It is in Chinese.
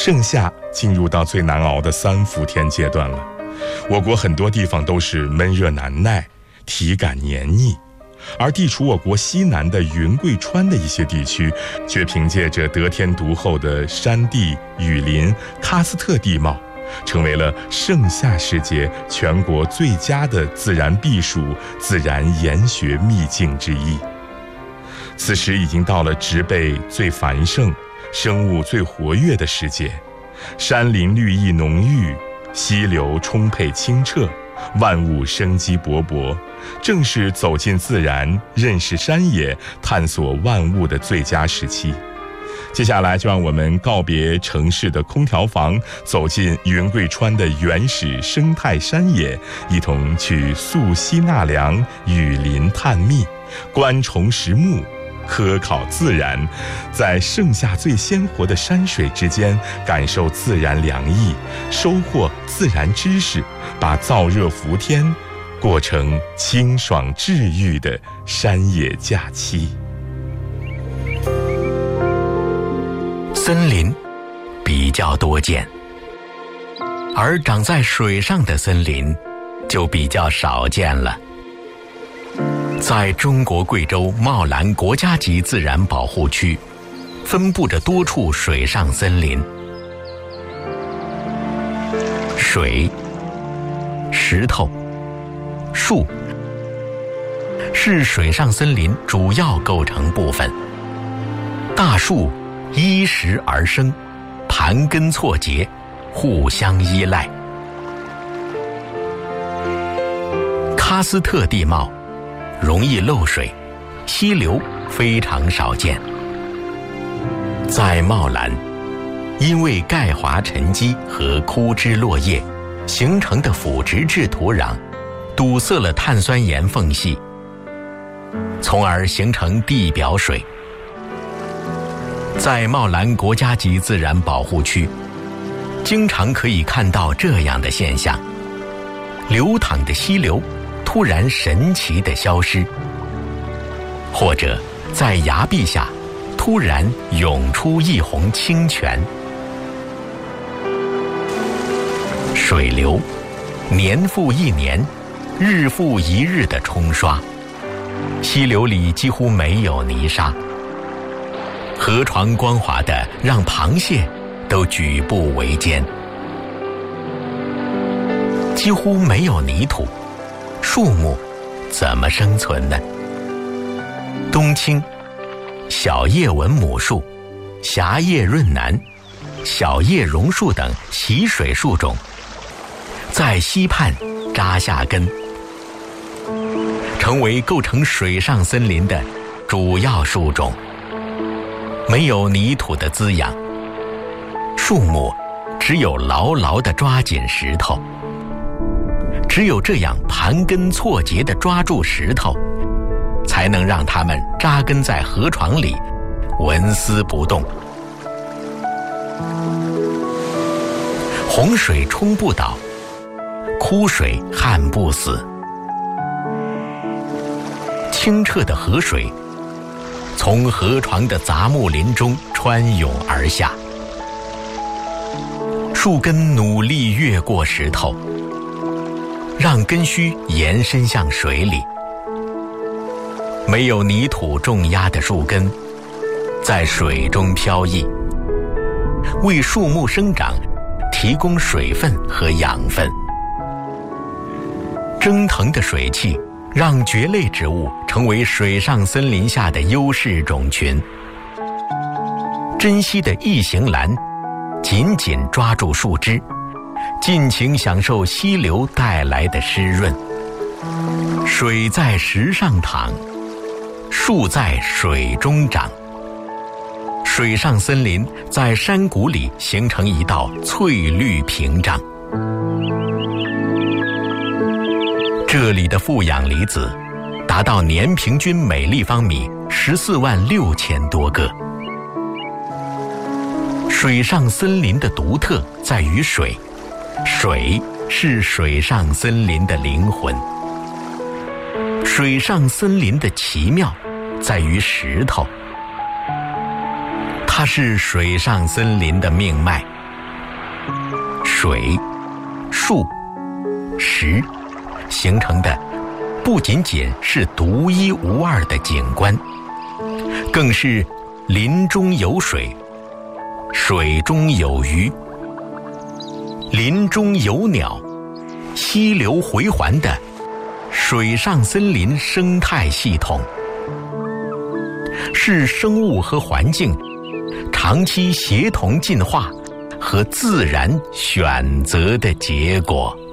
盛夏进入到最难熬的3伏天阶段了，我国很多地方都是闷热难耐，体感黏腻，而地处我国西南的云贵川的一些地区，却凭借着得天独厚的山地、雨林、喀斯特地貌，成为了盛夏时节全国最佳的自然避暑、自然研学秘境之一。此时已经到了植被最繁盛、生物最活跃的时节，山林绿意浓郁，溪流充沛清澈，万物生机勃勃，正是走进自然、认识山野、探索万物的最佳时期。接下来就让我们告别城市的空调房，走进云贵川的原始生态山野，一同去溯溪纳凉、雨林探秘、观虫识木、科考自然，在盛夏最鲜活的山水之间，感受自然凉意，收获自然知识，把燥热伏天过成清爽治愈的山野假期。 森林比较多见，而长在水上的森林就比较少见了。在中国贵州茂兰国家级自然保护区，分布着多处水上森林。水、石头、树是水上森林主要构成部分。大树依石而生，盘根错节，互相依赖。喀斯特地貌容易漏水，溪流非常少见。在茂兰，因为钙华沉积和枯枝落叶形成的腐殖质土壤堵塞了碳酸盐缝隙，从而形成地表水。在茂兰国家级自然保护区，经常可以看到这样的现象：流淌的溪流突然神奇地消失，或者在崖壁下突然涌出一泓清泉。水流年复一年，日复一日的冲刷，溪流里几乎没有泥沙，河床光滑的让螃蟹都举步维艰。几乎没有泥土，树木怎么生存呢？冬青、小叶文母树、狭叶润楠、小叶榕树等习水树种在溪畔扎下根，成为构成水上森林的主要树种。没有泥土的滋养，树木只有牢牢地抓紧石头。只有这样盘根错节地抓住石头，才能让它们扎根在河床里，纹丝不动。洪水冲不倒，枯水旱不死。清澈的河水从河床的杂木林中穿涌而下，树根努力越过石头，让根须延伸向水里。没有泥土重压的树根在水中飘逸，为树木生长提供水分和养分。蒸腾的水汽让蕨类植物成为水上森林下的优势种群。珍稀的异形兰紧紧抓住树枝，尽情享受溪流带来的湿润。水在石上淌，树在水中长。水上森林在山谷里形成一道翠绿屏障。这里的负氧离子达到年平均每立方米146000多个。水上森林的独特在于水，水是水上森林的灵魂。水上森林的奇妙在于石头，它是水上森林的命脉， 水、树、石形成的不仅仅是独一无二的景观，更是林中有水，水中有鱼，林中有鸟，溪流回环的水上森林生态系统，是生物和环境长期协同进化和自然选择的结果。